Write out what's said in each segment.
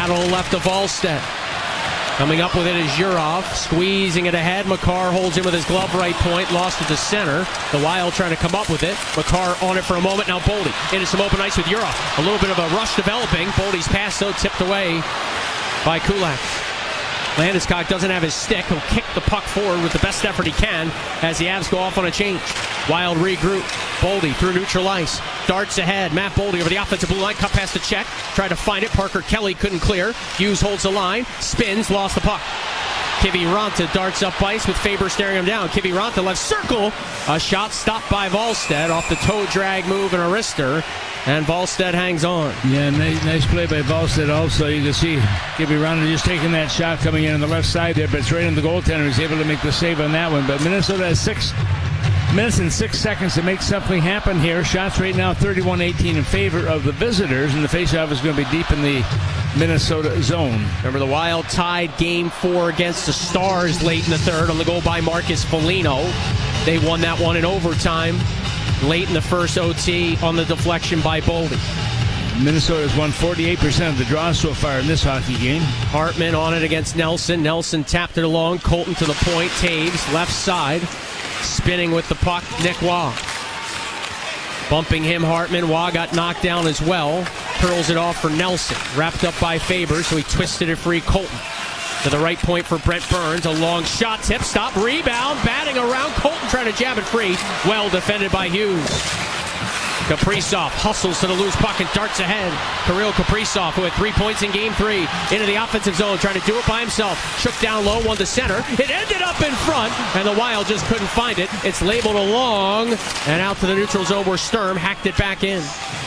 Battle left of Volstead. Coming up with it is Yurov, squeezing it ahead. Makar holds in with his glove right point, lost it to center. The Wild trying to come up with it. Makar on it for a moment. Now Boldy into some open ice with Yurov. A little bit of a rush developing. Boldy's pass, though, tipped away by Kulak. Landeskog doesn't have his stick. He'll kick the puck forward with the best effort he can as the Avs go off on a change. Wild regroup. Boldy through neutral ice. Darts ahead. Matt Boldy over the offensive blue line. Cut past the check. Tried to find it. Parker Kelly couldn't clear. Hughes holds the line. Spins. Lost the puck. Kiviranta darts up ice with Faber staring him down. Kiviranta left circle. A shot stopped by Volstead off the toe drag move and a wrister. And Volstead hangs on. Yeah, nice play by Volstead also. You can see Kiviranta just taking that shot coming in on the left side there, but it's right on the goaltender. He's able to make the save on that one. But Minnesota has 6 minutes and 6 seconds to make something happen here. Shots right now 31-18 in favor of the visitors, and the faceoff is going to be deep in the Minnesota zone. Remember, the Wild tied Game 4 against the Stars late in the third on the goal by Marcus Foligno. They won that one in overtime late in the first OT on the deflection by Boldy. Minnesota has won 48% of the draws so far in this hockey game. Hartman on it against Nelson. Nelson tapped it along. Colton to the point. Taves left side. Spinning with the puck, Nick Waugh. Bumping him, Hartman. Waugh got knocked down as well. Curls it off for Nelson. Wrapped up by Faber, so he twisted it free. Colton to the right point for Brent Burns. A long shot, tip, stop, rebound, batting around. Colton trying to jab it free. Well defended by Hughes. Kaprizov hustles to the loose puck and darts ahead. Kirill Kaprizov, who had 3 points in Game 3, into the offensive zone, trying to do it by himself. Shook down low, one to center. It ended up in front, and the Wild just couldn't find it. It's labeled along, and out to the neutral zone where Sturm hacked it back in.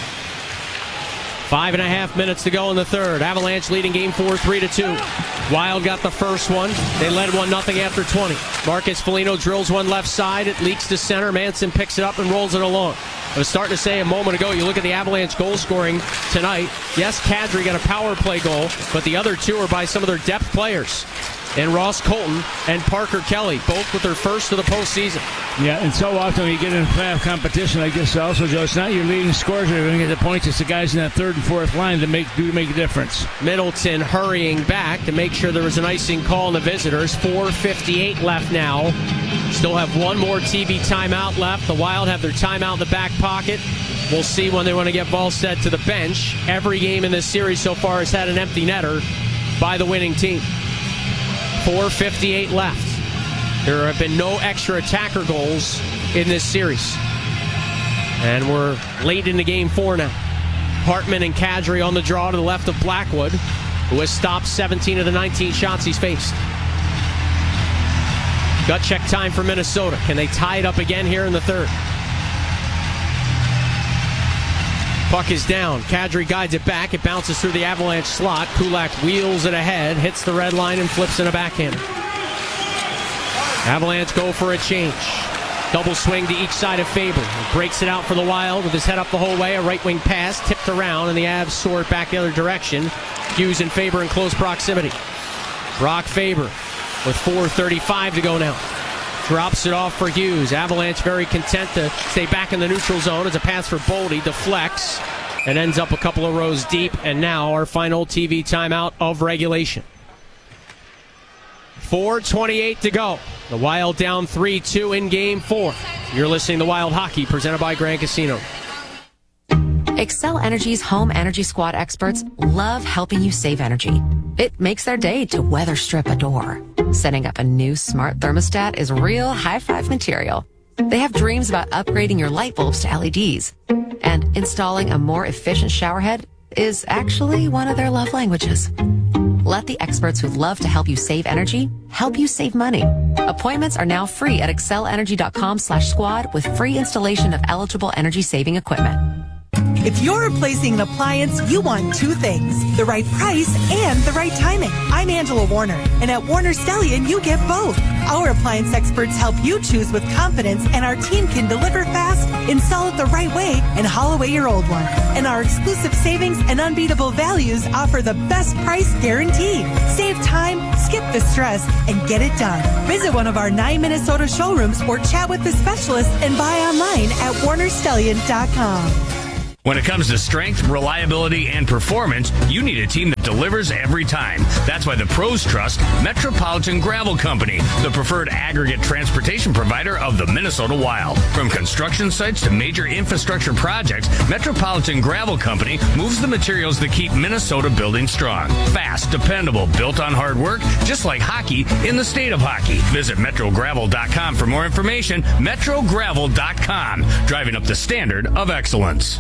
5.5 minutes to go in the third. Avalanche leading Game 4 3-2. Wild got the first one. They led 1-0 after 20. Marcus Foligno drills one left side. It leaks to center. Manson picks it up and rolls it along. I was starting to say a moment ago, you look at the Avalanche goal scoring tonight. Yes, Kadri got a power play goal, but the other two are by some of their depth players. And Ross Colton and Parker Kelly, both with their first of the postseason. Yeah, and so often when you get in playoff competition like this also, Joe, it's not your leading scorers that are going to get the points. It's the guys in that third and fourth line that make a difference. Middleton hurrying back to make sure there was an icing call on the visitors. 4:58 left now. Still have one more TV timeout left. The Wild have their timeout in the back pocket. We'll see when they want to get Volstead to the bench. Every game in this series so far has had an empty netter by the winning team. 4:58 left. There have been no extra attacker goals in this series. And we're late into Game 4 now. Hartman and Kadri on the draw to the left of Blackwood, who has stopped 17 of the 19 shots he's faced. Gut check time for Minnesota. Can they tie it up again here in the third? Puck is down. Kadri guides it back. It bounces through the Avalanche slot. Kulak wheels it ahead, hits the red line, and flips in a backhander. Avalanche go for a change. Double swing to each side of Faber. He breaks it out for the Wild with his head up the whole way. A right wing pass tipped around, and the Avs soar it back the other direction. Hughes and Faber in close proximity. Brock Faber with 4:35 to go now. Drops it off for Hughes. Avalanche very content to stay back in the neutral zone. It's a pass for Boldy. Deflects and ends up a couple of rows deep. And now our final TV timeout of regulation. 4:28 to go. The Wild down 3-2 in Game 4. You're listening to Wild Hockey, presented by Grand Casino. Xcel Energy's home energy squad experts love helping you save energy. It makes their day to weather strip a door. Setting up a new smart thermostat is real high-five material. They have dreams about upgrading your light bulbs to LEDs. And installing a more efficient showerhead is actually one of their love languages. Let the experts who love to help you save energy help you save money. Appointments are now free at xcelenergy.com/squad with free installation of eligible energy-saving equipment. If you're replacing an appliance, you want two things: the right price and the right timing. I'm Angela Warner, and at Warner Stellian, you get both. Our appliance experts help you choose with confidence, and our team can deliver fast, install it the right way, and haul away your old one. And our exclusive savings and unbeatable values offer the best price guaranteed. Save time, skip the stress, and get it done. Visit one of our 9 Minnesota showrooms or chat with the specialist and buy online at warnerstellian.com. When it comes to strength, reliability, and performance, you need a team that delivers every time. That's why the pros trust Metropolitan Gravel Company, the preferred aggregate transportation provider of the Minnesota Wild. From construction sites to major infrastructure projects, Metropolitan Gravel Company moves the materials that keep Minnesota building strong. Fast, dependable, built on hard work, just like hockey in the state of hockey. Visit MetroGravel.com for more information. MetroGravel.com, driving up the standard of excellence.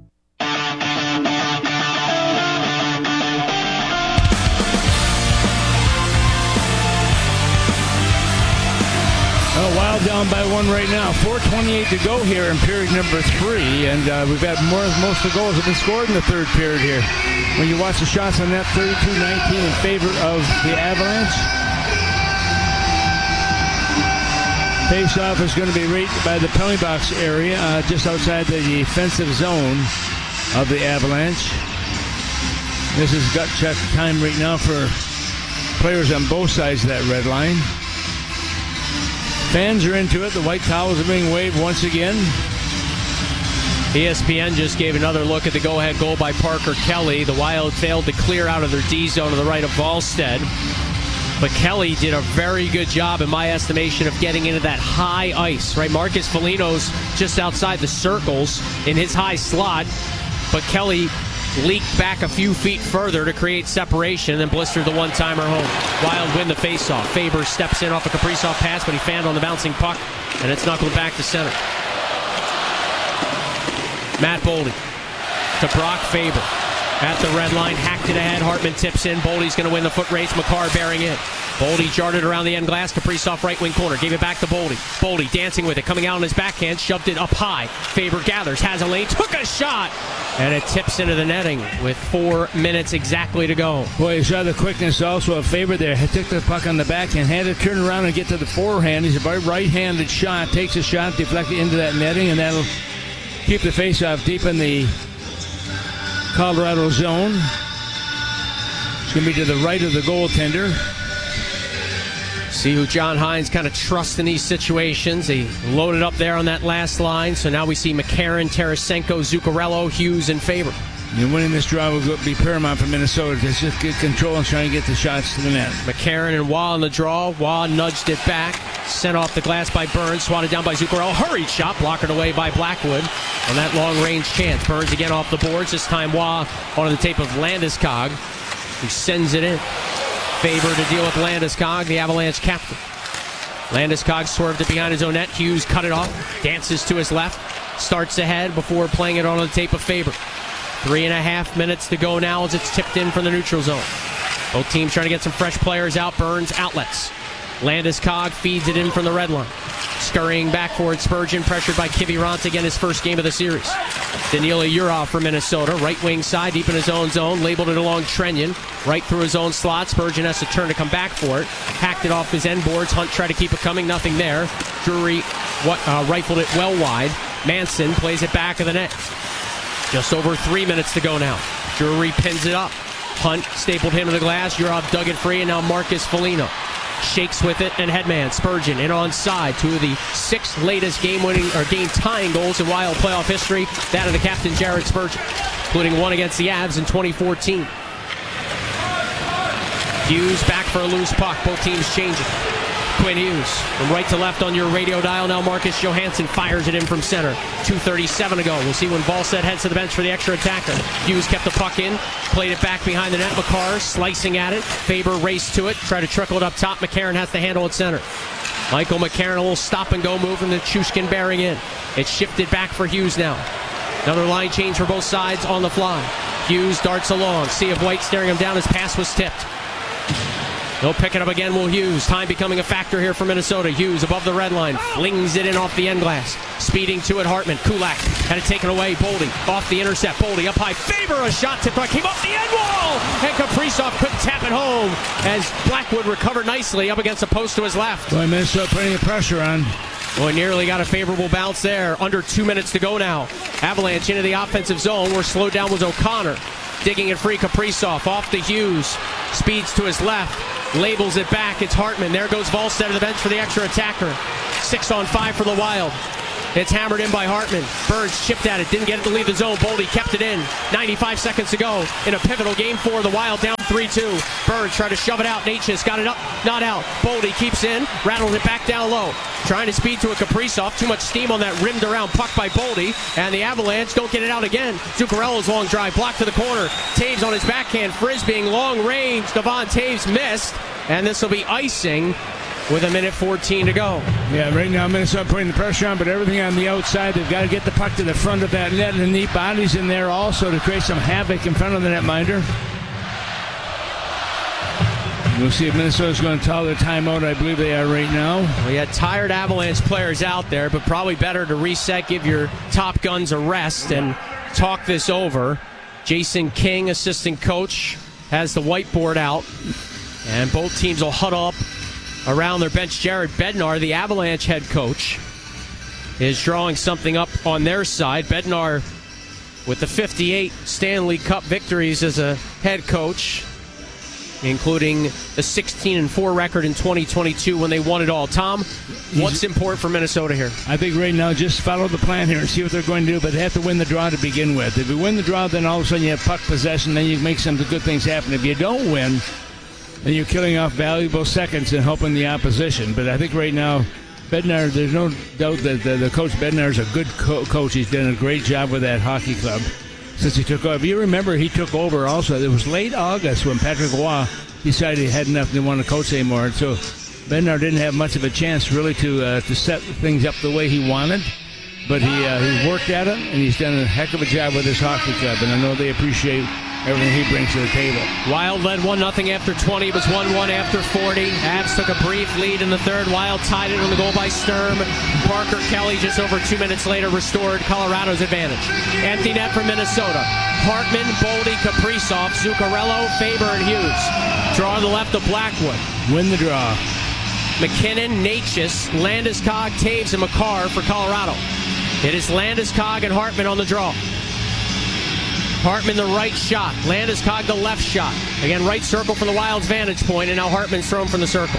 Wild down by 1 right now. 4:28 to go here in period number 3, and we've had most of the goals have been scored in the third period here. When you watch the shots on net, 32-19 in favor of the Avalanche. Face-off is going to be right by the penalty box area, just outside the defensive zone of the Avalanche. This is gut check time right now for players on both sides of that red line. Fans are into it. The white towels are being waved once again. ESPN just gave another look at the go-ahead goal by Parker Kelly. The Wild failed to clear out of their D zone to the right of Wallstedt. But Kelly did a very good job, in my estimation, of getting into that high ice. Right, Marcus Foligno's just outside the circles in his high slot. But Kelly leaked back a few feet further to create separation and then blistered the one-timer home. Wild win the faceoff. Faber steps in off a Kaprizov pass, but he fanned on the bouncing puck, and it's knuckled back to center. Matt Boldy to Brock Faber. At the red line, hacked it ahead. Hartman tips in. Boldy's going to win the foot race. Makar bearing in. Boldy jarred it around the end glass. Kaprizov right wing corner. Gave it back to Boldy. Boldy dancing with it. Coming out on his backhand. Shoved it up high. Faber gathers. Has a lane. Took a shot. And it tips into the netting with 4 minutes exactly to go. Boy, you saw the quickness also of Faber there. He took the puck on the backhand. Had to turn around and get to the forehand. He's a right-handed shot. Takes a shot. Deflected into that netting. And that'll keep the faceoff deep in the Colorado zone. It's going to be to the right of the goaltender. See who John Hines kind of trusts in these situations. He loaded up there on that last line. So now we see McCarron, Tarasenko, Zuccarello, Hughes in favor. And winning this draw will be paramount for Minnesota to just get control and try and get the shots to the net. McCarron and Waugh on the draw. Waugh nudged it back. Sent off the glass by Burns. Swatted down by Zuccarello. Hurried shot. Blocked away by Blackwood on that long-range chance. Burns again off the boards. This time Waugh on the tape of Landeskog, who sends it in. Faber to deal with Landeskog, the Avalanche captain. Landeskog swerved it behind his own net. Hughes cut it off. Dances to his left. Starts ahead before playing it on the tape of Faber. 3.5 minutes to go now as it's tipped in from the neutral zone. Both teams trying to get some fresh players out. Burns outlets. Landeskog feeds it in from the red line. Scurrying back forward, Spurgeon pressured by Kiviranta, again his first game of the series. Danila Urov for Minnesota, right wing side, deep in his own zone, labeled it along Trenyon, right through his own slot. Spurgeon has to turn to come back for it. Hacked it off his end boards. Hunt tried to keep it coming, nothing there. Drury rifled it well wide. Manson plays it back of the net. Just over 3 minutes to go now. Drury pins it up. Hunt stapled him to the glass. Urov dug it free, and now Marcus Foligno shakes with it, and Headman Spurgeon in on side. 2 of the 6 latest game-winning or game-tying goals in Wild playoff history. That of the captain Jared Spurgeon, including one against the Avs in 2014. Hughes back for a loose puck. Both teams changing. Quinn Hughes from right to left on your radio dial. Now Marcus Johansson fires it in from center. 2:37 to go. We'll see when Wallstedt heads to the bench for the extra attacker. Hughes kept the puck in, played it back behind the net. Makar slicing at it. Faber raced to it, tried to trickle it up top. McCarron has to handle it center. Michael McCarron, a little stop-and-go move from the Chushkin bearing in. It's shifted back for Hughes now. Another line change for both sides on the fly. Hughes darts along. Sea of White staring him down. His pass was tipped. They'll pick it up again, Will Hughes. Time becoming a factor here for Minnesota. Hughes above the red line. Flings it in off the end glass. Speeding to it, Hartman. Kulak had it taken away. Boldy off the intercept. Boldy up high. Faber, a shot tipped right. Came off the end wall. And Kaprizov couldn't tap it home as Blackwood recovered nicely up against the post to his left. Boy, Minnesota putting the pressure on. Boy, nearly got a favorable bounce there. Under 2 minutes to go now. Avalanche into the offensive zone where slowed down was O'Connor. Digging it free, Kaprizov off to Hughes. Speeds to his left. Labels it back. It's Hartman. There goes Wallstedt to the bench for the extra attacker. 6-on-5 for the Wild. It's hammered in by Hartman. Burns chipped at it, didn't get it to leave the zone. Boldy kept it in. 95 seconds to go in a pivotal game for the Wild, down 3-2. Burns tried to shove it out. Natchez got it up, not out. Boldy keeps in, rattles it back down low. Trying to speed to a Kaprizov. Too much steam on that rimmed around puck by Boldy. And the Avalanche don't get it out again. Zuccarello's long drive, blocked to the corner. Taves on his backhand, frisbeeing, long range. Devon Taves missed. And this will be icing with 1:14 to go. Yeah, right now Minnesota putting the pressure on, but everything on the outside. They've got to get the puck to the front of that net, and the neat bodies in there also to create some havoc in front of the netminder. We'll see if Minnesota's going to tell their timeout. I believe they are right now. We had tired Avalanche players out there, but probably better to reset, give your top guns a rest, and talk this over. Jason King, assistant coach, has the whiteboard out, and both teams will huddle up around their bench. Jared Bednar, the Avalanche head coach, is drawing something up on their side. Bednar with the 58 Stanley Cup victories as a head coach, including the 16-4 record in 2022 when they won it all. Tom, what's important for Minnesota here? I think right now just follow the plan here and see what they're going to do, but they have to win the draw to begin with. If you win the draw, then all of a sudden you have puck possession, then you make some good things happen. If you don't win, then you're killing off valuable seconds and helping the opposition. But I think right now, Bednar, there's no doubt that the coach Bednar is a good coach. He's done a great job with that hockey club since he took over. If you remember, he took over also. It was late August when Patrick Roy decided he had enough and didn't want to coach anymore. And so Bednar didn't have much of a chance really to set things up the way he wanted. But he worked at it, and he's done a heck of a job with his hockey club. And I know they appreciate everything he brings to the table. Wild led 1-0 after 20. It was 1-1 after 40. Avs took a brief lead in the third. Wild tied it on the goal by Sturm. Parker Kelly just over 2 minutes later restored Colorado's advantage. Empty net for Minnesota. Hartman, Boldy, Kaprizov, Zuccarello, Faber, and Hughes. Draw on the left of Blackwood. Win the draw. McKinnon, Natchez, Landeskog, Taves, and Makar for Colorado. It is Landeskog and Hartman on the draw. Hartman the right shot. Landeskog the left shot. Again, right circle from the Wild's vantage point, and now Hartman's thrown from the circle.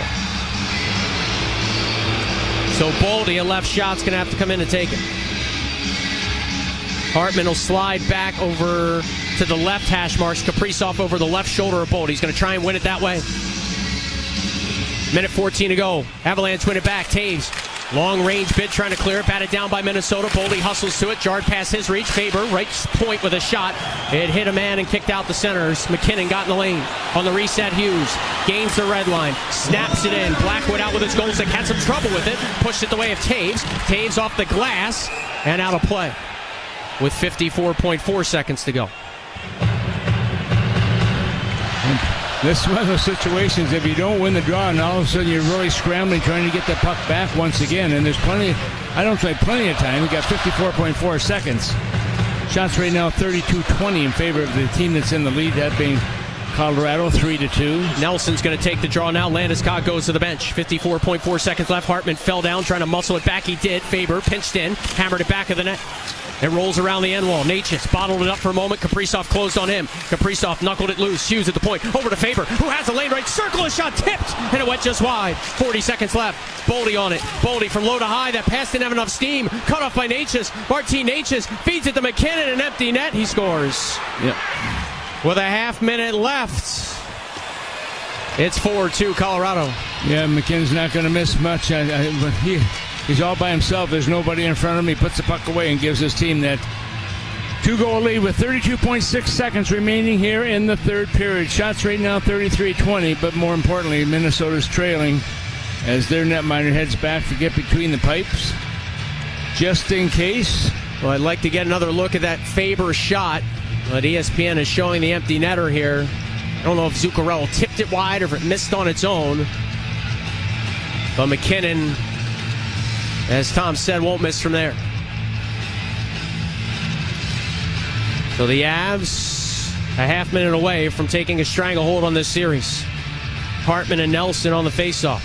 So Boldy, a left shot's going to have to come in and take it. Hartman will slide back over to the left hash marks. Kaprizov over the left shoulder of Boldy. He's going to try and win it that way. 1:14 to go. Avalanche win it back. Taves. Long range bid trying to clear it. Batted down by Minnesota. Boldy hustles to it. Jarred past his reach. Faber, right point with a shot. It hit a man and kicked out the centers. McKinnon got in the lane. On the reset, Hughes gains the red line. Snaps it in. Blackwood out with his goal stick. Had some trouble with it. Pushed it the way of Taves. Taves off the glass and out of play with 54.4 seconds to go. This is one of those situations, if you don't win the draw and all of a sudden you're really scrambling trying to get the puck back once again, and there's plenty of time. We've got 54.4 seconds. Shots right now 32-20 in favor of the team that's in the lead, that being Colorado, 3-2. Nelson's going to take the draw now. Landeskog goes to the bench. 54.4 seconds left. Hartman fell down trying to muscle it back. He did. Faber pinched in, hammered it back of the net. It rolls around the end wall. Natchez bottled it up for a moment. Kaprizov closed on him. Kaprizov knuckled it loose. Hughes at the point. Over to Faber, who has a lane right circle. A shot tipped, and it went just wide. 40 seconds left. Boldy on it. Boldy from low to high. That pass didn't have enough steam. Cut off by Natchez. Martin Natchez feeds it to McKinnon. An empty net. He scores. Yep. With a half minute left. It's 4-2 Colorado. Yeah, McKinnon's not going to miss much. But he's all by himself. There's nobody in front of him. He puts the puck away and gives his team that 2-goal lead with 32.6 seconds remaining here in the third period. Shots right now 33-20, but more importantly, Minnesota's trailing as their netminder heads back to get between the pipes. Just in case. Well, I'd like to get another look at that Faber shot, but ESPN is showing the empty netter here. I don't know if Zuccarello tipped it wide or if it missed on its own. But McKinnon, as Tom said, won't miss from there. So the Avs a half minute away from taking a stranglehold on this series. Hartman and Nelson on the faceoff.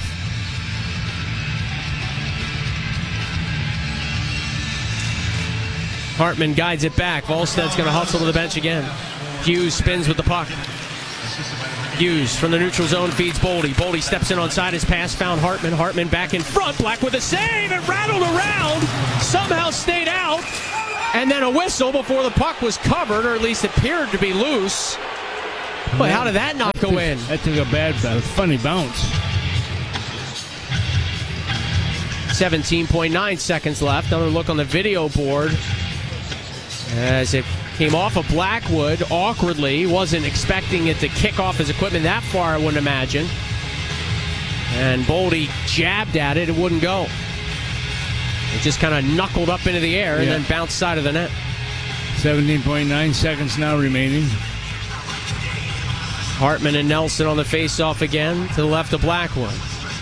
Hartman guides it back. Volsted's going to hustle to the bench again. Hughes spins with the puck. Hughes from the neutral zone feeds Boldy. Boldy steps in onside. His pass found Hartman. Hartman back in front. Black with a save and rattled around. Somehow stayed out. And then a whistle before the puck was covered, or at least appeared to be loose. But how did that not go in? That took a funny bounce. 17.9 seconds left. Another look on the video board as it came off of Blackwood awkwardly. Wasn't expecting it to kick off his equipment that far, I wouldn't imagine. And Boldy jabbed at it. It wouldn't go. It just kind of knuckled up into the air and then bounced side of the net. 17.9 seconds now remaining. Hartman and Nelson on the face-off again to the left of Blackwood.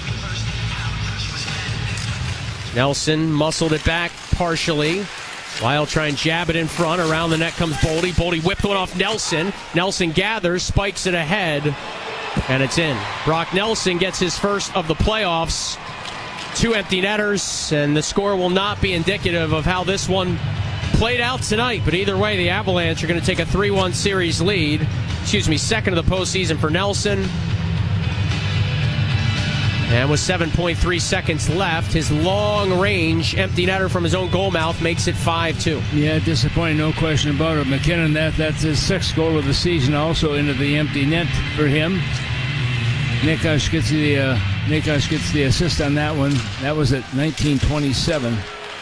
Nelson muscled it back partially. Wild try and jab it in front. Around the net comes Boldy. Boldy whipped one off Nelson. Nelson gathers, spikes it ahead, and it's in. Brock Nelson gets his first of the playoffs. 2 empty netters, and the score will not be indicative of how this one played out tonight. But either way, the Avalanche are going to take a 3-1 series lead. Second of the postseason for Nelson. And with 7.3 seconds left, his long-range empty netter from his own goal mouth makes it 5-2. Yeah, disappointing, no question about it. McKinnon, that's his 6th goal of the season, also into the empty net for him. Nikosh gets the assist on that one. That was at 19:27.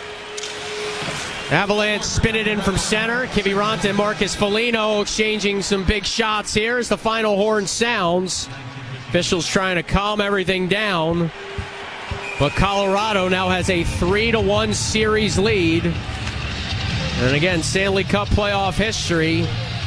Avalanche spin it in from center. Kiviranta and Marcus Foligno exchanging some big shots here as the final horn sounds. Officials trying to calm everything down. But Colorado now has a 3-1 series lead. And again, Stanley Cup playoff history.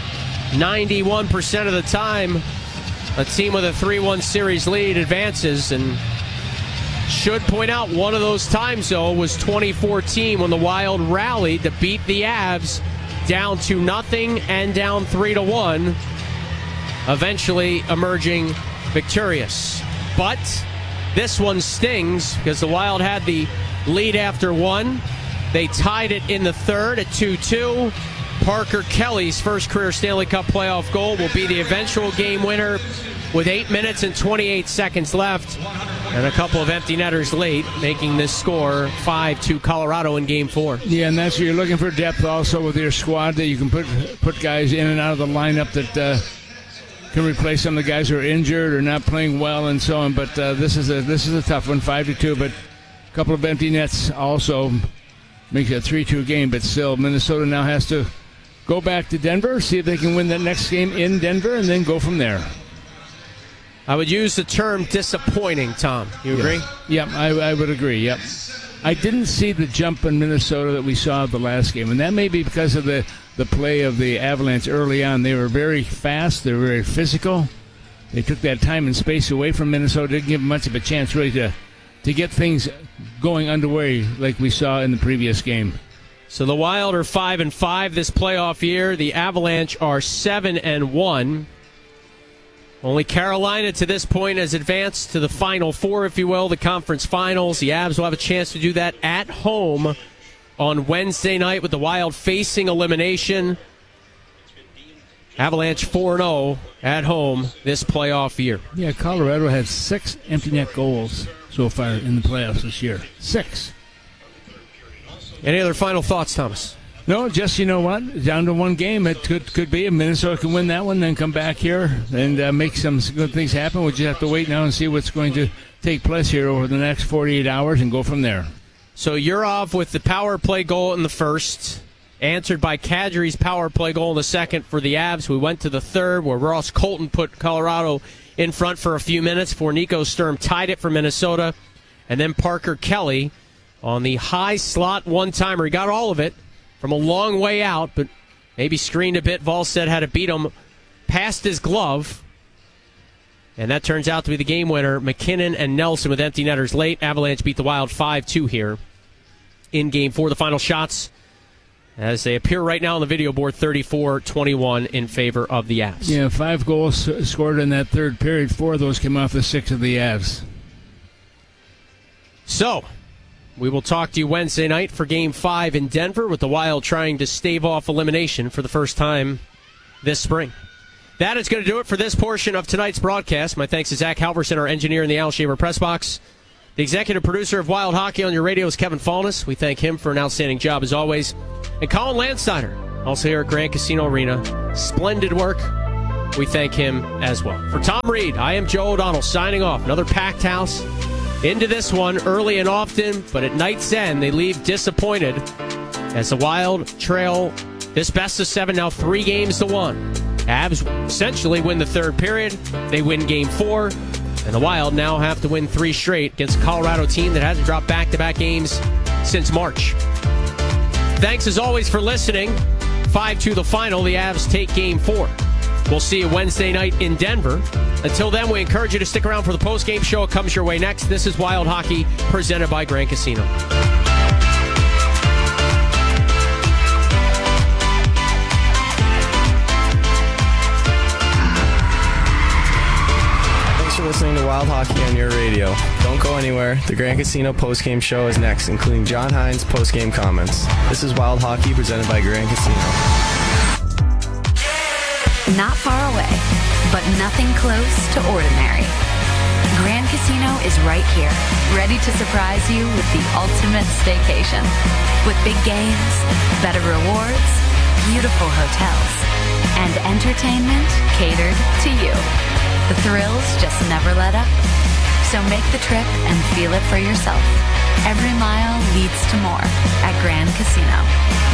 91% of the time, a team with a 3-1 series lead advances. And should point out one of those times, though, was 2014 when the Wild rallied to beat the Avs down 2-0 and down 3-1, eventually emerging victorious. But this one stings because the Wild had the lead after one. They tied it in the third at 2-2. Parker Kelly's first career Stanley Cup playoff goal will be the eventual game winner with 8 minutes and 28 seconds left and a couple of empty netters late, making this score 5-2 Colorado in Game 4. Yeah, and that's where you're looking for depth also with your squad, that you can put guys in and out of the lineup that can replace some of the guys who are injured or not playing well and so on. But this is a tough one, 5-2. But a couple of empty nets also makes it a 3-2 game. But still, Minnesota now has to go back to Denver, see if they can win that next game in Denver, and then go from there. I would use the term disappointing, Tom. You agree? Yep, I would agree, yep. I didn't see the jump in Minnesota that we saw the last game, and that may be because of the play of the Avalanche early on. They were very fast. They were very physical. They took that time and space away from Minnesota. Didn't give them much of a chance, really, to get things going underway like we saw in the previous game. So the Wild are 5-5 this playoff year. The Avalanche are 7-1. Only Carolina to this point has advanced to the Final Four, if you will, the conference finals. The Avs will have a chance to do that at home on Wednesday night with the Wild facing elimination. Avalanche 4-0 at home this playoff year. Yeah, Colorado had 6 empty net goals so far in the playoffs this year. 6. Any other final thoughts, Thomas? No, just, you know what, down to one game. It could be. If Minnesota can win that one, then come back here and make some good things happen. We'll just have to wait now and see what's going to take place here over the next 48 hours and go from there. So Yurov with the power play goal in the first, answered by Kadri's power play goal in the second for the Avs. We went to the third where Ross Colton put Colorado in front for a few minutes before Nico Sturm tied it for Minnesota. And then Parker Kelly on the high slot one-timer. He got all of it from a long way out, but maybe screened a bit. Volstead had to beat him past his glove. And that turns out to be the game winner. McKinnon and Nelson with empty netters late. Avalanche beat the Wild 5-2 here in Game 4. The final shots, as they appear right now on the video board, 34-21 in favor of the Avs. Yeah, 5 goals scored in that third period. 4 of those came off the 6 of the Avs. So, we will talk to you Wednesday night for Game 5 in Denver with the Wild trying to stave off elimination for the first time this spring. That is going to do it for this portion of tonight's broadcast. My thanks to Zach Halverson, our engineer in the Al Shaver Press Box. The executive producer of Wild Hockey on your radio is Kevin Fallness. We thank him for an outstanding job as always. And Colin Landsteiner, also here at Grand Casino Arena. Splendid work. We thank him as well. For Tom Reed, I am Joe O'Donnell signing off. Another packed house. Into this one early and often, but at night's end, they leave disappointed as the Wild trail this best of 7, now 3-1. Avs essentially win the third period. They win Game 4. And the Wild now have to win 3 straight against a Colorado team that hasn't dropped back-to-back games since March. Thanks as always for listening. 5-2 the final. The Avs take Game 4. We'll see you Wednesday night in Denver. Until then, we encourage you to stick around for the post-game show. It comes your way next. This is Wild Hockey, presented by Grand Casino. Thanks for listening to Wild Hockey on your radio. Don't go anywhere. The Grand Casino post-game show is next, including John Hines' post-game comments. This is Wild Hockey, presented by Grand Casino. Not far away, but nothing close to ordinary. Grand Casino is right here, ready to surprise you with the ultimate staycation. With big games, better rewards, beautiful hotels, and entertainment catered to you. The thrills just never let up. So make the trip and feel it for yourself. Every mile leads to more at Grand Casino.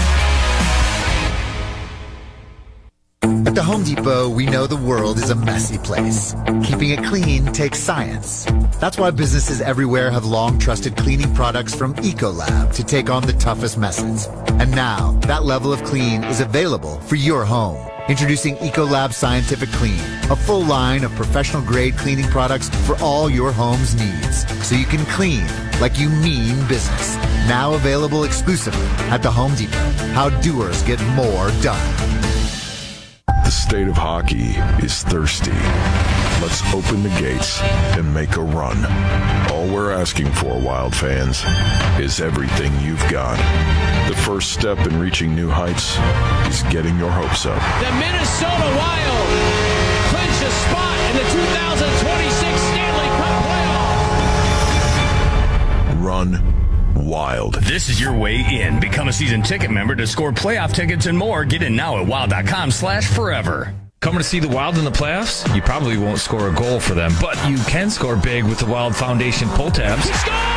At the Home Depot, we know the world is a messy place. Keeping it clean takes science. That's why businesses everywhere have long trusted cleaning products from Ecolab to take on the toughest messes. And now, that level of clean is available for your home. Introducing Ecolab Scientific Clean, a full line of professional-grade cleaning products for all your home's needs, so you can clean like you mean business. Now available exclusively at the Home Depot. How doers get more done. The state of hockey is thirsty. Let's open the gates and make a run. All we're asking for, Wild fans, is everything you've got. The first step in reaching new heights is getting your hopes up. The Minnesota Wild clinch a spot in the 2026 Stanley Cup playoff. Run Wild. This is your way in. Become a season ticket member to score playoff tickets and more. Get in now at wild.com/forever. Coming to see the Wild in the playoffs? You probably won't score a goal for them, but you can score big with the Wild Foundation pull tabs.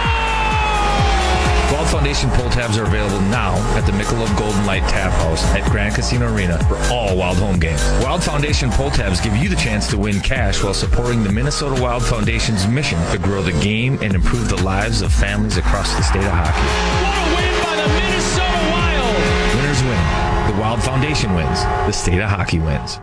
Wild Foundation pull tabs are available now at the Michelob Golden Light Tap House at Grand Casino Arena for all Wild home games. Wild Foundation pull tabs give you the chance to win cash while supporting the Minnesota Wild Foundation's mission to grow the game and improve the lives of families across the state of hockey. What a win by the Minnesota Wild! Winners win. The Wild Foundation wins. The state of hockey wins.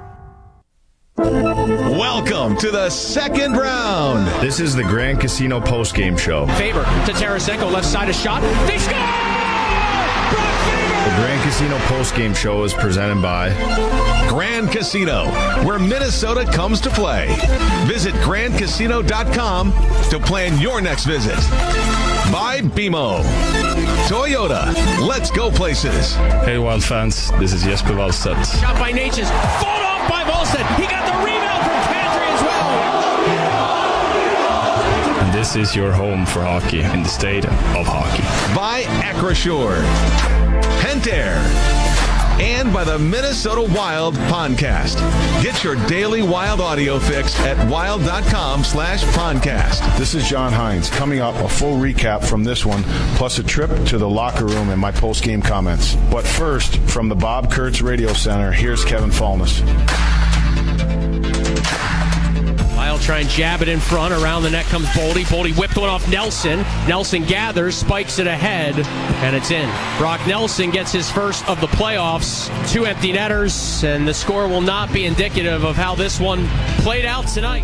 Welcome to the second round. This is the Grand Casino postgame show. Faber to Tarasenko, left side, a shot. They score! Brock Faber! The Grand Casino postgame show is presented by Grand Casino, where Minnesota comes to play. Visit GrandCasino.com to plan your next visit. By BMO. Toyota, let's go places. Hey Wild fans, this is Jesper Wallstedt. Shot by Natchez, fought off by Wallstedt. He got the rebound from Kadri as well. And this is your home for hockey in the state of hockey. By Acrosure, Pentair, and by the Minnesota Wild Podcast. Get your daily Wild audio fix at wild.com/podcast. This is John Hines. Coming up, a full recap from this one, plus a trip to the locker room and my post-game comments. But first, from the Bob Kurtz Radio Center, here's Kevin Fallness. Wild try and jab it in front. Around the net comes Boldy. Boldy whipped one off Nelson. Nelson gathers, spikes it ahead, and it's in. Brock Nelson gets his first of the playoffs. 2 empty netters, and the score will not be indicative of how this one played out tonight.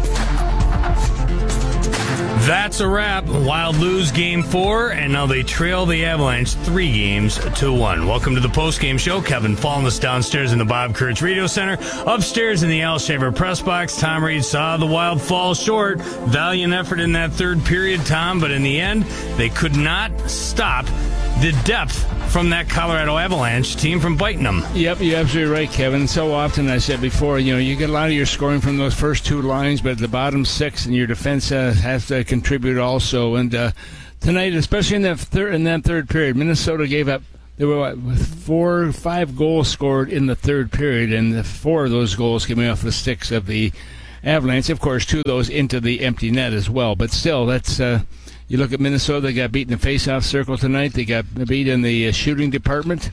That's a wrap. Wild lose Game 4, and now they trail the Avalanche 3-1. Welcome to the post-game show. Kevin Fallness downstairs in the Bob Kurtz Radio Center. Upstairs in the Al Shaver Press Box, Tom Reed saw the Wild fall short. Valiant effort in that third period, Tom, but in the end, they could not stop the depth from that Colorado Avalanche team from biting them. Yep, you're absolutely right, Kevin. So often, I said before, you get a lot of your scoring from those first two lines, but the bottom six and your defense has to contribute also. And tonight, especially in that third period, Minnesota gave up. There were 4 or 5 goals scored in the third period, and 4 of those goals came off the sticks of the Avalanche. Of course, 2 of those into the empty net as well. But still, that's you look at Minnesota. They got beat in the face-off circle tonight. They got beat in the shooting department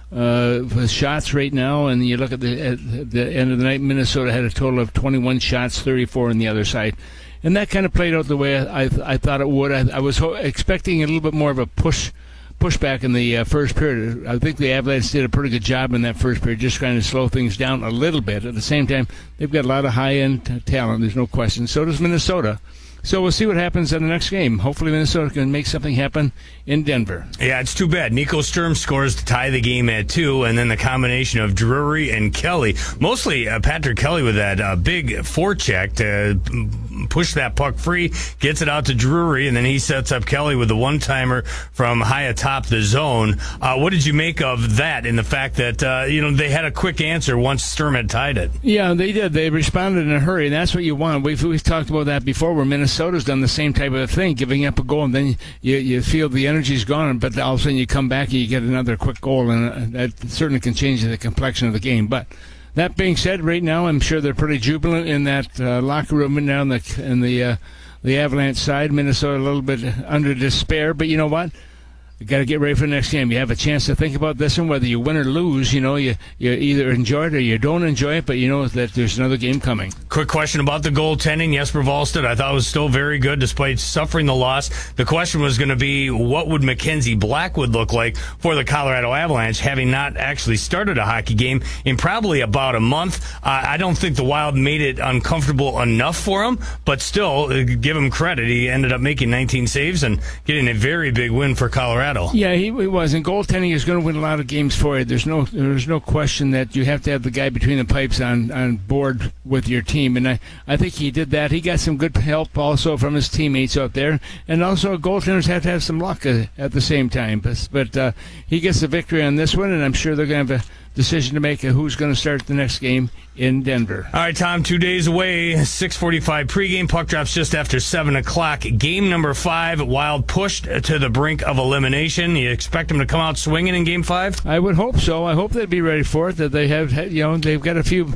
with shots right now. And you look at the end of the night, Minnesota had a total of 21 shots, 34 on the other side. And that kind of played out the way I thought it would. I was expecting a little bit more of a pushback in the first period. I think the Avalanche did a pretty good job in that first period, just trying to slow things down a little bit. At the same time, they've got a lot of high-end talent. There's no question. So does Minnesota. So we'll see what happens in the next game. Hopefully Minnesota can make something happen in Denver. Yeah, it's too bad. Nico Sturm scores to tie the game at 2, and then the combination of Drury and Kelly, mostly Patrick Kelly with that big forecheck to push that puck free, gets it out to Drury, and then he sets up Kelly with the one-timer from high atop the zone. What did you make of that and the fact that they had a quick answer once Sturm had tied it? Yeah, they did. They responded in a hurry, and that's what you want. We've talked about that before, where Minnesota's done the same type of thing, giving up a goal, and then you feel the energy's gone, but all of a sudden you come back and you get another quick goal, and that certainly can change the complexion of the game. But that being said, right now I'm sure they're pretty jubilant in that locker room and now in the Avalanche side. Minnesota a little bit under despair, but you know what? You got to get ready for the next game. You have a chance to think about this, and whether you win or lose, you either enjoy it or you don't enjoy it, but you know that there's another game coming. Quick question about the goaltending. Jesper Wallstedt, I thought was still very good despite suffering the loss. The question was going to be, what would Mackenzie Blackwood look like for the Colorado Avalanche, having not actually started a hockey game in probably about a month? I don't think the Wild made it uncomfortable enough for him, but still, give him credit. He ended up making 19 saves and getting a very big win for Colorado. Yeah, he was. And goaltending is going to win a lot of games for you. There's no question that you have to have the guy between the pipes on board with your team. And I think he did that. He got some good help also from his teammates out there. And also goaltenders have to have some luck at the same time. But he gets the victory on this one, and I'm sure they're going to have a decision to make who's going to start the next game in Denver. All right, Tom, 2 days away, 6:45 pregame. Puck drops just after 7 o'clock. Game number 5, Wild pushed to the brink of elimination. You expect them to come out swinging in Game 5? I would hope so. I hope they'd be ready for it, that they have, they've got a few,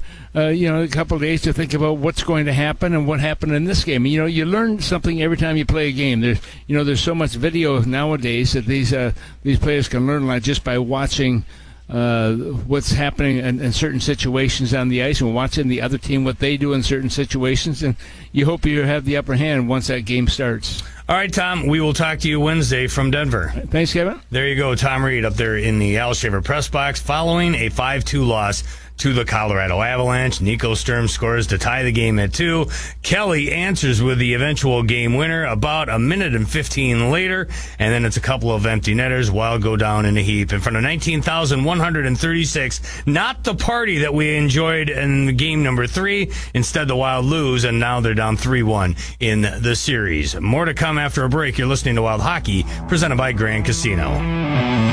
a couple of days to think about what's going to happen and what happened in this game. You learn something every time you play a game. There's so much video nowadays that these players can learn a lot just by watching what's happening in certain situations on the ice and watching the other team, what they do in certain situations, and you hope you have the upper hand once that game starts. All right, Tom, we will talk to you Wednesday from Denver. Thanks, Kevin. There you go, Tom Reed up there in the Al Shaver press box following a 5-2 loss to the Colorado Avalanche. Nico Sturm scores to tie the game at 2. Kelly answers with the eventual game winner about a minute and 15 later, and then it's a couple of empty netters. Wild go down in a heap in front of 19,136. Not the party that we enjoyed in game number 3. Instead, the Wild lose, and now they're down 3-1 in the series. More to come after a break. You're listening to Wild Hockey, presented by Grand Casino.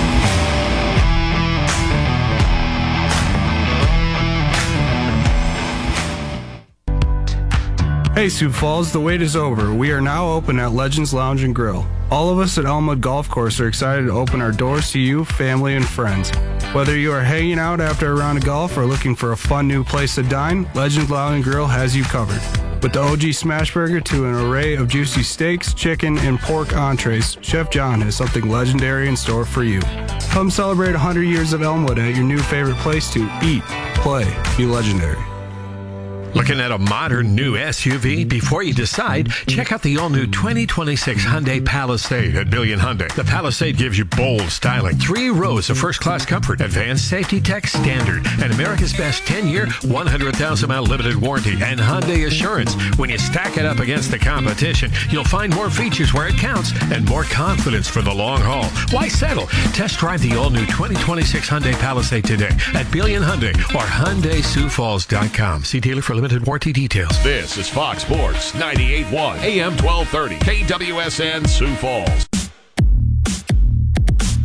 Hey Sioux Falls, the wait is over. We are now open at Legends Lounge and Grill. All of us at Elmwood Golf Course are excited to open our doors to you, family, and friends. Whether you are hanging out after a round of golf or looking for a fun new place to dine, Legends Lounge and Grill has you covered. With the OG Smash Burger to an array of juicy steaks, chicken, and pork entrees, Chef John has something legendary in store for you. Come celebrate 100 years of Elmwood at your new favorite place to eat, play, be legendary. Looking at a modern new SUV? Before you decide, check out the all-new 2026 Hyundai Palisade at Billion Hyundai. The Palisade gives you bold styling, 3 rows of first-class comfort, advanced safety tech standard, and America's best 10-year, 100,000-mile limited warranty, and Hyundai Assurance. When you stack it up against the competition, you'll find more features where it counts and more confidence for the long haul. Why settle? Test drive the all-new 2026 Hyundai Palisade today at Billion Hyundai or HyundaiSiouxFalls.com. See dealer for limited warranty details. This is Fox Sports 98.1 AM 1230 KWSN Sioux Falls.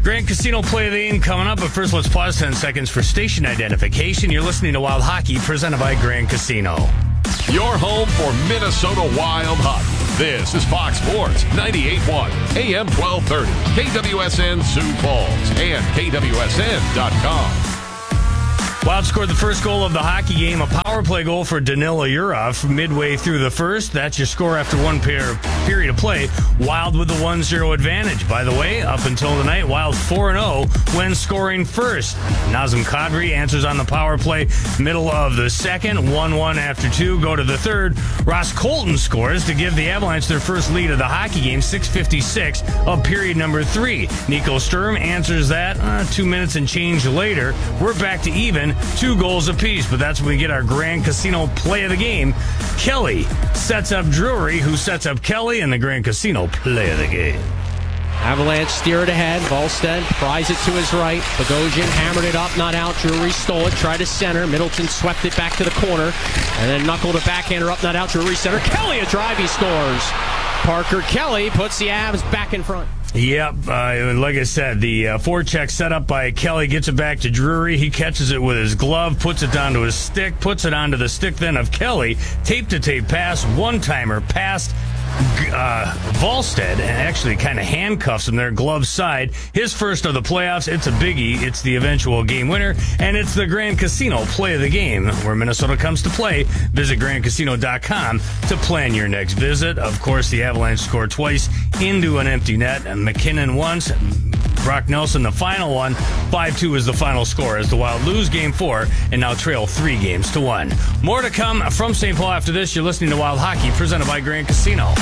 Grand Casino play of the game coming up, but first let's pause 10 seconds for station identification. You're listening to Wild Hockey, presented by Grand Casino. Your home for Minnesota Wild Hockey. This is Fox Sports 98.1 AM 1230, KWSN Sioux Falls, and KWSN.com. Wild scored the first goal of the hockey game, a power play goal for Danila Yurov midway through the first. That's your score after one period of play. Wild with the 1-0 advantage. By the way, up until tonight, Wild 4-0 when scoring first. Nazem Kadri answers on the power play middle of the second. 1-1 after 2. Go to the third. Ross Colton scores to give the Avalanche their first lead of the hockey game, 6:56 of period number 3. Nico Sturm answers that 2 minutes and change later. We're back to even. 2 goals apiece, but that's when we get our Grand Casino play of the game. Kelly sets up Drury, who sets up Kelly, and the Grand Casino play of the game. Avalanche steer it ahead. Volstead pries it to his right. Bogosian hammered it up, not out. Drury stole it, tried to center. Middleton swept it back to the corner, and then knuckled a backhander up, not out. Drury center. Kelly a drive, he scores. Parker Kelly puts the Avs back in front. Yep, like I said, the forecheck set up by Kelly gets it back to Drury. He catches it with his glove, puts it down to his stick, puts it onto the stick then of Kelly. Tape-to-tape pass, one-timer past Volstead, and actually kind of handcuffs him there, glove side. His first of the playoffs. It's a biggie. It's the eventual game winner, and it's the Grand Casino play of the game, where Minnesota comes to play. Visit GrandCasino.com to plan your next visit. Of course, the Avalanche scored twice into an empty net. McKinnon once, Brock Nelson the final one. 5-2 is the final score as the Wild lose Game 4 and now trail 3-1. More to come from St. Paul after this. You're listening to Wild Hockey, presented by Grand Casino.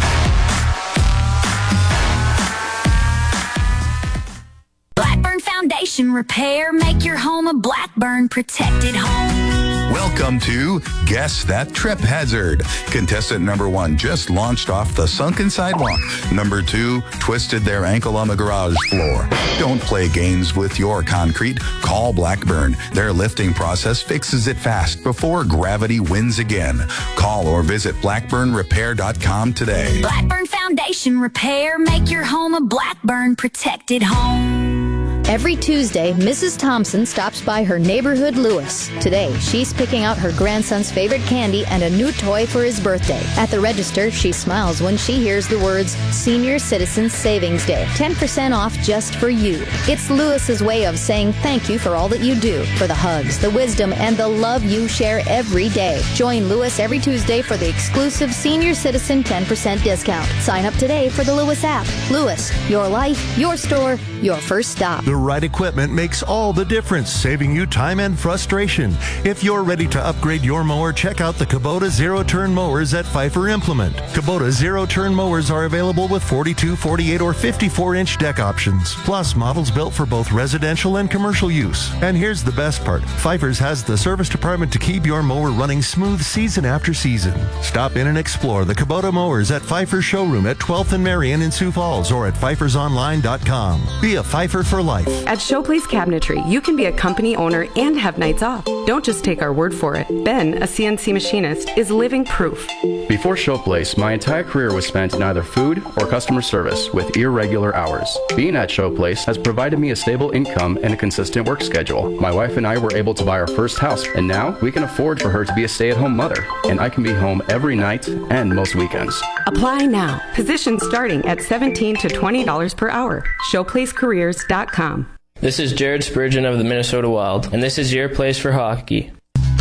Blackburn Foundation Repair. Make your home a Blackburn protected home. Welcome to Guess That Trip Hazard. Contestant number 1 just launched off the sunken sidewalk. Number 2 twisted their ankle on the garage floor. Don't play games with your concrete. Call Blackburn. Their lifting process fixes it fast before gravity wins again. Call or visit blackburnrepair.com today. Blackburn Foundation Repair. Make your home a Blackburn protected home. Every Tuesday, Mrs. Thompson stops by her neighborhood Lewis. Today, she's picking out her grandson's favorite candy and a new toy for his birthday. At the register, she smiles when she hears the words, Senior Citizen Savings Day. 10% off just for you. It's Lewis's way of saying thank you for all that you do, for the hugs, the wisdom, and the love you share every day. Join Lewis every Tuesday for the exclusive Senior Citizen 10% discount. Sign up today for the Lewis app. Lewis, your life, your store, your first stop. The right equipment makes all the difference, saving you time and frustration. If you're ready to upgrade your mower, check out the Kubota zero-turn mowers at Pfeiffer Implement. Kubota zero-turn mowers are available with 42, 48, or 54-inch deck options, plus models built for both residential and commercial use. And here's the best part. Pfeiffer's has the service department to keep your mower running smooth season after season. Stop in and explore the Kubota mowers at Pfeiffer's showroom at 12th and Marion in Sioux Falls or at pfeiffersonline.com. Be a Pfeiffer for life. At Showplace Cabinetry, you can be a company owner and have nights off. Don't just take our word for it. Ben, a CNC machinist, is living proof. Before Showplace, my entire career was spent in either food or customer service with irregular hours. Being at Showplace has provided me a stable income and a consistent work schedule. My wife and I were able to buy our first house, and now we can afford for her to be a stay-at-home mother, and I can be home every night and most weekends. Apply now. Positions starting at $17 to $20 per hour. ShowplaceCareers.com. This is Jared Spurgeon of the Minnesota Wild, and this is your place for hockey.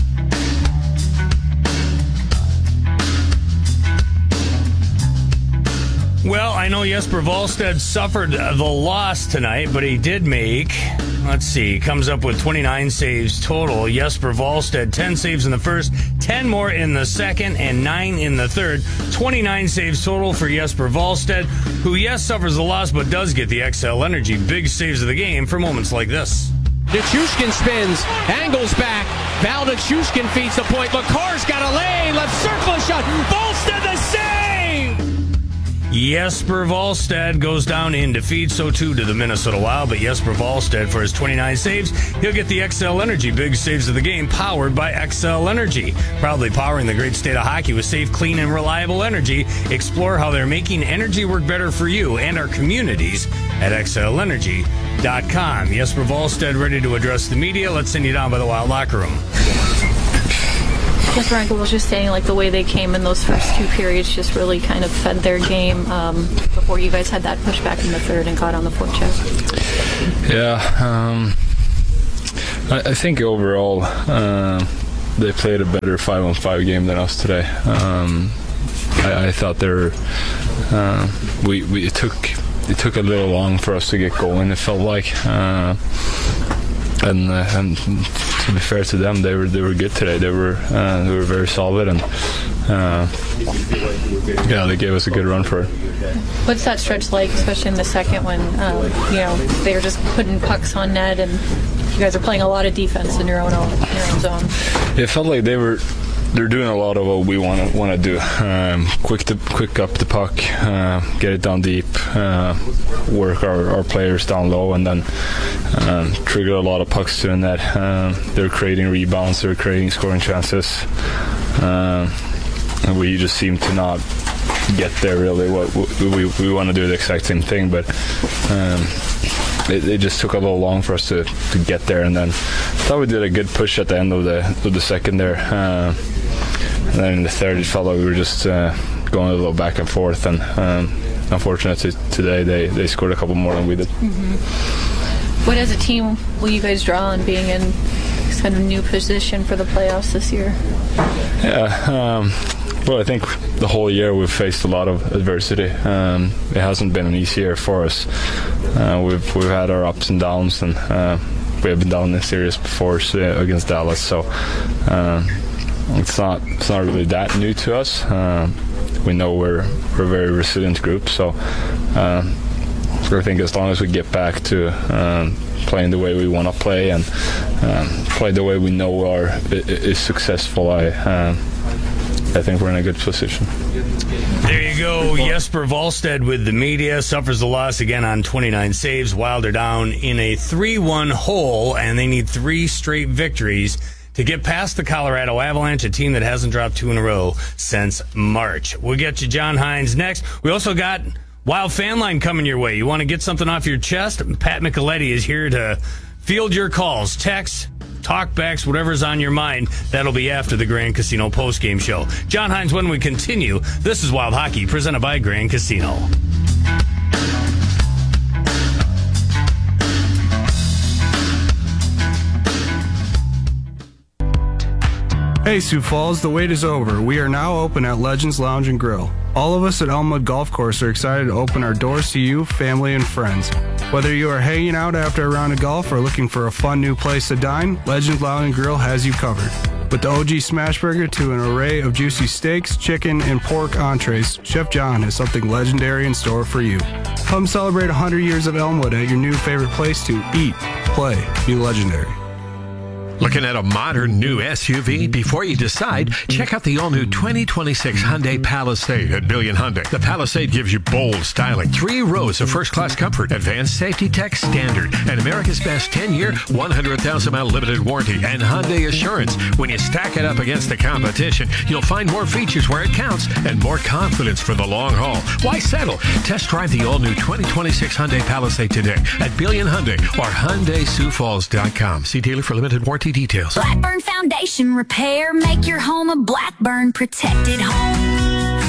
Well, I know Jesper Volstead suffered the loss tonight, but he did make, let's see, comes up with 29 saves total. Jesper Volstead, 10 saves in the first, 10 more in the second, and 9 in the third. 29 saves total for Jesper Volstead, who, yes, suffers the loss, but does get the XL Energy big saves of the game for moments like this. Nichushkin spins, angles back. Val Nichushkin feeds the point. McCarr's got a lane, left circle shot. Volstead the save! Jesper Volstead goes down in defeat, so too to the Minnesota Wild, but Jesper Volstead, for his 29 saves, he'll get the XL Energy big saves of the game, powered by XL Energy. Proudly powering the great state of hockey with safe, clean, and reliable energy. Explore how they're making energy work better for you and our communities at XL Energy. GrandCasino.com. Jesper Volstead ready to address the media. Let's send you down by the Wild locker room. Jesper Eichel was just saying, like, the way they came in those first two periods just really kind of fed their game before you guys had that pushback in the third and got on the forecheck. Yeah, I think overall they played a better 5-on-5 game than us today. I thought they were. It took a little long for us to get going. It felt like, and to be fair to them, they were good today. They were very solid, and they gave us a good run for it. What's that stretch like, especially in the second when they were just putting pucks on net, and you guys are playing a lot of defense in your own zone? It felt like they're doing a lot of what we want to do. Quick up the puck, get it down deep, work our players down low, and then trigger a lot of pucks to the net. They're creating rebounds, they're creating scoring chances. And we just seem to not get there really. We want to do the exact same thing, but it just took a little long for us to get there. And then I thought we did a good push at the end of the second there. And then in the third, it felt like we were just going a little back and forth. And unfortunately, today they scored a couple more than we did. Mm-hmm. What as a team will you guys draw on being in this kind of new position for the playoffs this year? Yeah. Well, I think the whole year we've faced a lot of adversity. It hasn't been an easy year for us. We've had our ups and downs, and we have been down in series before against Dallas. So it's not really that new to us. We know we're a very resilient group. So I think as long as we get back to playing the way we want to play and play the way we know is successful, I think we're in a good position. There you go. Jesper Volstead with the media. Suffers the loss again on 29 saves. Wild are down in a 3-1 hole, and they need 3 straight victories to get past the Colorado Avalanche, a team that hasn't dropped 2 in a row since March. We'll get you John Hines next. We also got Wild Fan Line coming your way. You want to get something off your chest? Pat Micheletti is here to field your calls, texts, talkbacks, whatever's on your mind. That'll be after the Grand Casino postgame show. John Hines, when we continue, this is Wild Hockey, presented by Grand Casino. Hey Sioux Falls, the wait is over. We are now open at Legends Lounge and Grill. All of us at Elmwood Golf Course are excited to open our doors to you, family, and friends. Whether you are hanging out after a round of golf or looking for a fun new place to dine, Legends Lounge and Grill has you covered. With the OG Smash Burger to an array of juicy steaks, chicken, and pork entrees, Chef John has something legendary in store for you. Come celebrate 100 years of Elmwood at your new favorite place to eat, play, be legendary. Looking at a modern new SUV? Before you decide, check out the all-new 2026 Hyundai Palisade at Billion Hyundai. The Palisade gives you bold styling, 3 rows of first-class comfort, advanced safety tech standard, and America's best 10-year, 100,000-mile limited warranty, and Hyundai Assurance. When you stack it up against the competition, you'll find more features where it counts and more confidence for the long haul. Why settle? Test drive the all-new 2026 Hyundai Palisade today at Billion Hyundai or HyundaiSiouxFalls.com. See dealer for limited warranty details. Blackburn Foundation Repair. Make your home a Blackburn protected home.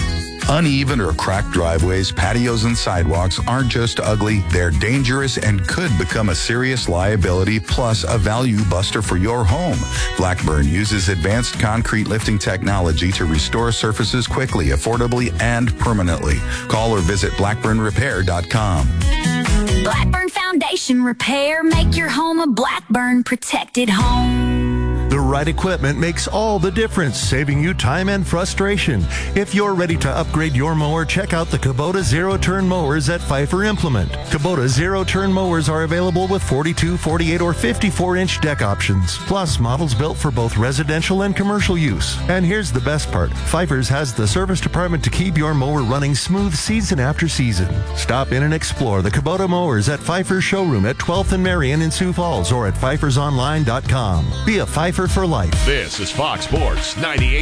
Uneven or cracked driveways, patios, and sidewalks aren't just ugly, they're dangerous and could become a serious liability plus a value buster for your home. Blackburn uses advanced concrete lifting technology to restore surfaces quickly, affordably, and permanently. Call or visit blackburnrepair.com. Blackburn Foundation Repair. Make your home a Blackburn protected home. The right equipment makes all the difference, saving you time and frustration. If you're ready to upgrade your mower, check out the Kubota zero-turn mowers at Pfeiffer Implement. Kubota zero-turn mowers are available with 42, 48, or 54-inch deck options, plus models built for both residential and commercial use. And here's the best part. Pfeiffer's has the service department to keep your mower running smooth season after season. Stop in and explore the Kubota mowers at Pfeiffer's showroom at 12th and Marion in Sioux Falls or at pfeiffersonline.com. Be a Pfeiffer for life. This is Fox Sports 98.